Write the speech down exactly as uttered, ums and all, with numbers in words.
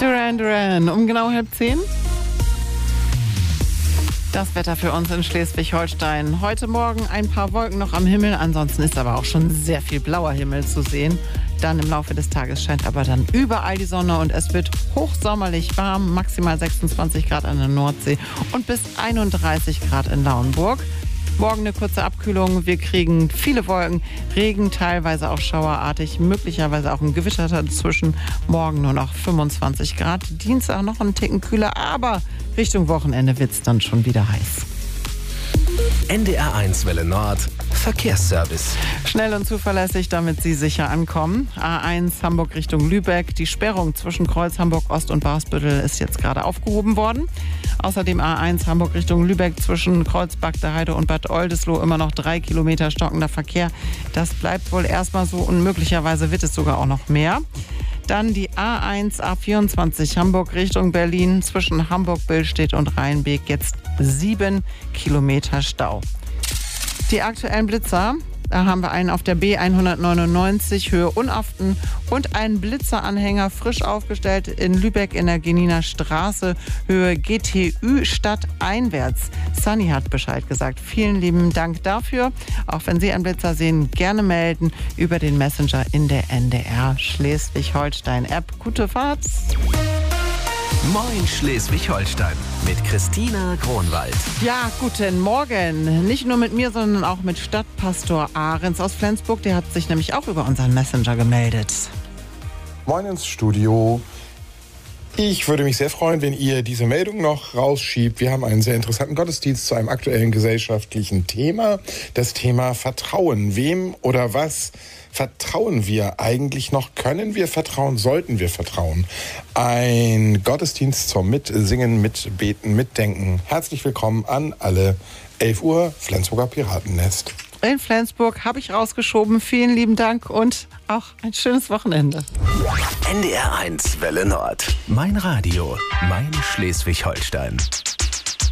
Duran Duran, um genau halb zehn. Das Wetter für uns in Schleswig-Holstein. Heute Morgen ein paar Wolken noch am Himmel, ansonsten ist aber auch schon sehr viel blauer Himmel zu sehen. Dann im Laufe des Tages scheint aber dann überall die Sonne und es wird hochsommerlich warm, maximal sechsundzwanzig Grad an der Nordsee und bis einunddreißig Grad in Lauenburg. Morgen eine kurze Abkühlung, wir kriegen viele Wolken, Regen, teilweise auch schauerartig, möglicherweise auch ein Gewitter dazwischen. Morgen nur noch fünfundzwanzig Grad, Dienstag noch einen Ticken kühler, aber Richtung Wochenende wird es dann schon wieder heiß. N D R eins Welle Nord, Verkehrsservice. Schnell und zuverlässig, damit Sie sicher ankommen. A eins Hamburg Richtung Lübeck. Die Sperrung zwischen Kreuz Hamburg Ost und Barsbüttel ist jetzt gerade aufgehoben worden. Außerdem A eins Hamburg Richtung Lübeck zwischen Kreuz Bagdeheide und Bad Oldesloe immer noch drei Kilometer stockender Verkehr. Das bleibt wohl erstmal so und möglicherweise wird es sogar auch noch mehr. Dann die A eins A vierundzwanzig Hamburg Richtung Berlin zwischen Hamburg-Billstedt und Rheinbeek jetzt sieben Kilometer Stau. Die aktuellen Blitzer, da haben wir einen auf der B hundertneunundneunzig Höhe Unaften und einen Blitzeranhänger frisch aufgestellt in Lübeck in der Geniner Straße Höhe G T Ü stadteinwärts. Sunny hat Bescheid gesagt. Vielen lieben Dank dafür. Auch wenn Sie einen Blitzer sehen, gerne melden über den Messenger in der N D R Schleswig-Holstein App. Gute Fahrt! Moin Schleswig-Holstein mit Christina Kronwald. Ja, guten Morgen. Nicht nur mit mir, sondern auch mit Stadtpastor Ahrens aus Flensburg. Der hat sich nämlich auch über unseren Messenger gemeldet. Moin ins Studio. Ich würde mich sehr freuen, wenn ihr diese Meldung noch rausschiebt. Wir haben einen sehr interessanten Gottesdienst zu einem aktuellen gesellschaftlichen Thema. Das Thema Vertrauen. Wem oder was vertrauen wir eigentlich noch? Können wir vertrauen? Sollten wir vertrauen? Ein Gottesdienst zum Mitsingen, Mitbeten, Mitdenken. Herzlich willkommen an alle. elf Uhr, Flensburger Piratennest. In Flensburg habe ich rausgeschoben. Vielen lieben Dank und auch ein schönes Wochenende. N D R eins Welle Nord. Mein Radio, mein Schleswig-Holstein.